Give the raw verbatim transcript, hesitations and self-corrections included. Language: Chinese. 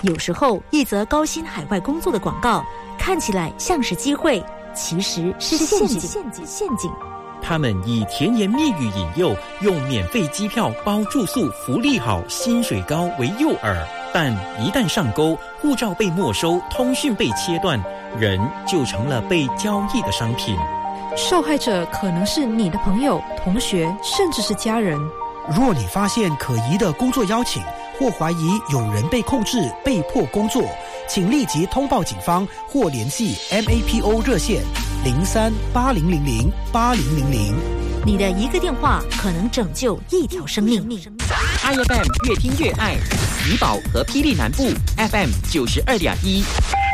有时候，一则高薪海外工作的广告看起来像是机会，其实是陷阱。陷阱，陷阱。 他们以甜言蜜语引诱，用免费机票、包住宿、福利好、薪水高为诱饵，但一旦上钩，护照被没收，通讯被切断，人就成了被交易的商品。 受害者可能是你的朋友、同学，甚至是家人。 若你发现可疑的工作邀请，或怀疑有人被控制、被迫工作，请立即通报警方或联系 M A P O 热线零三八零零零八零零零。 你的一个电话可能拯救一条生命。 I F M 越听越爱，怡保和霹雳南部 F M 九十二点一。